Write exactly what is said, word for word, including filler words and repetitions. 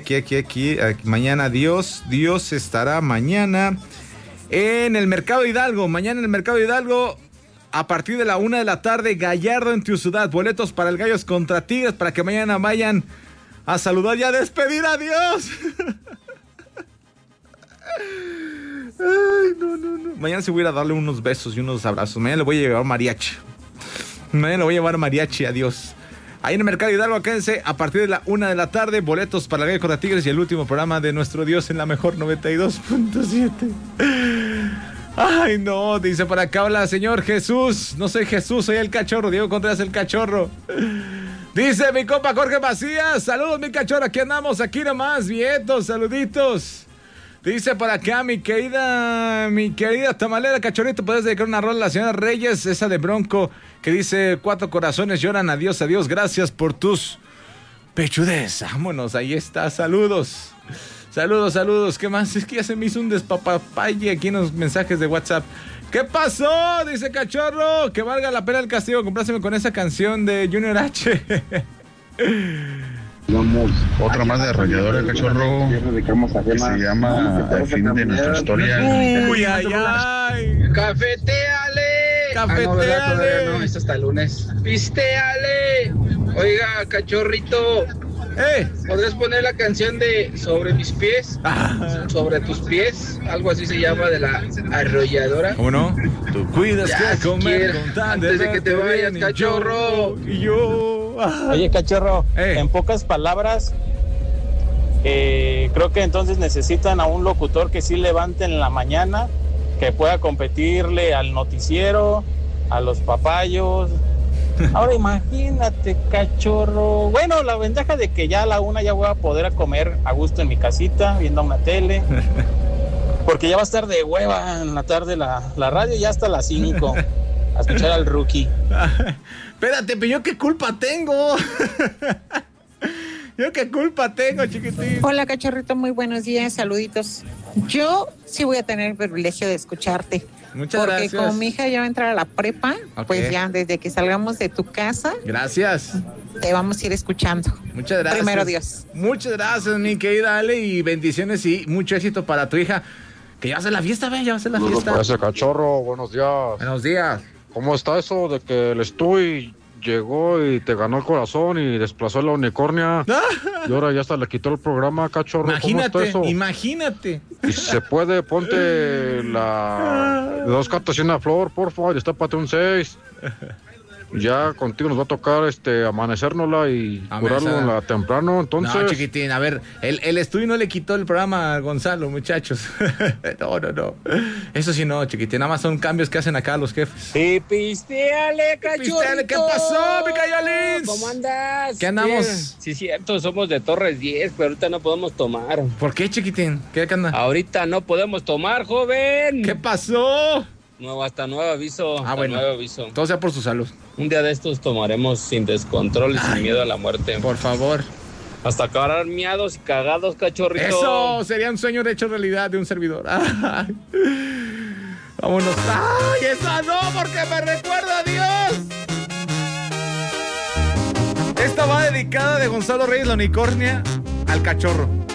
aquí, aquí, aquí, aquí. Mañana Dios, Dios estará mañana en el Mercado Hidalgo. Mañana en el Mercado Hidalgo, a partir de la una de la tarde, Gallardo en tu ciudad. Boletos para el Gallos contra Tigres para que mañana vayan a saludar y a despedir a Dios. Ay, no, no, no. Mañana se voy a ir a darle unos besos y unos abrazos. Mañana le voy a llevar mariachi. Mañana le voy a llevar mariachi a Dios. Ahí en el Mercado Hidalgo, quédense a partir de la una de la tarde. Boletos para el Gallo contra Tigres y el último programa de nuestro Dios en la mejor noventa y dos punto siete. Ay, no, dice por acá, hola, señor Jesús. No soy Jesús, soy el cachorro. Diego Contreras, el cachorro. Dice mi compa Jorge Macías. Saludos, mi cachorro. Aquí andamos, aquí nomás. Vientos, saluditos. Dice por acá, mi querida, mi querida tamalera, cachorrito, ¿puedes dedicar una rola a la señora Reyes? Esa de Bronco, que dice, cuatro corazones lloran, adiós, adiós, gracias por tus pechudez. Vámonos, ahí está, saludos. Saludos, saludos. ¿Qué más? Es que ya se me hizo un despapapalle aquí en los mensajes de WhatsApp. ¿Qué pasó? Dice cachorro, que valga la pena el castigo. Compláceme con esa canción de Junior H. Vamos. Otra más de Arrolladora, cachorro, que se llama El fin de nuestra historia. Uy, ay, ay. Cafeteale. Cafeteale. Ah, no, ¿verdad? No, es hasta el lunes. Pisteale. Oiga, cachorrito. Eh. ¿Podrías poner la canción de Sobre mis pies? Ah. Sobre tus pies. Algo así se llama, de la Arrolladora. ¿Cómo no? Tú cuidas Ya, que si comer quieres, con tan antes de que te vayas, y cachorro. yo, Y yo. Ah. Oye, cachorro, Eh. en pocas palabras, eh, creo que entonces necesitan a un locutor que sí levante en la mañana, que pueda competirle al noticiero, a los papayos. Ahora imagínate, cachorro. Bueno, la ventaja de que ya a la una ya voy a poder comer a gusto en mi casita, viendo una tele. Porque ya va a estar de hueva en la tarde la, la radio, ya hasta las cinco. A escuchar al Rookie. Espérate, pero yo qué culpa tengo. Yo qué culpa tengo, chiquitín. Hola, cachorrito, muy buenos días, saluditos. Yo sí voy a tener el privilegio de escucharte. Muchas porque gracias. como mi hija ya va a entrar a la prepa, Ok. pues ya desde que salgamos de tu casa, Gracias. te vamos a ir escuchando. Muchas gracias. Primero Dios. Muchas gracias, mi querida Ale, y bendiciones y mucho éxito para tu hija. Que ya va a ser la fiesta, ve, ya va a ser la fiesta. Ese cachorro, buenos días. Buenos días. ¿Cómo está eso de que el Estuy llegó y te ganó el corazón y desplazó la unicornia? Y ahora ya hasta le quitó el programa, cachorro. Imagínate, ¿Cómo está eso? imagínate. Y si se puede, ponte la dos cartas y una flor, por favor, y destápate un seis. Ya contigo nos va a tocar este amanecérnosla y curarla temprano, entonces. No, chiquitín, a ver, el, el estudio no le quitó el programa a Gonzalo, muchachos. No, no, no. Eso sí no, chiquitín, nada más son cambios que hacen acá los jefes. Y pisteale, cachorrito. Pisteale, ¿qué pasó, mi Cayolins? ¿Cómo andas? ¿Qué andamos? Bien. Sí, cierto, somos de Torres diez, pero ahorita no podemos tomar. ¿Por qué, chiquitín? ¿Qué anda? Ahorita no podemos tomar, joven. ¿Qué pasó? Nuevo, hasta nuevo aviso. Ah, hasta bueno. Nuevo aviso. Todo sea por su salud. Un día de estos tomaremos sin descontrol y Ay, sin miedo a la muerte. Por favor. Hasta acabar miados y cagados, cachorrito. Eso sería un sueño hecho realidad de un servidor. Ay. Vámonos. ¡Ay, esa no! Porque me recuerda a Dios. Esta va dedicada de Gonzalo Reyes, la unicornia, al cachorro.